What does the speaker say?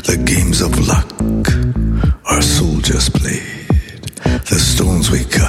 The games of luck our soldiers played. The stones we cut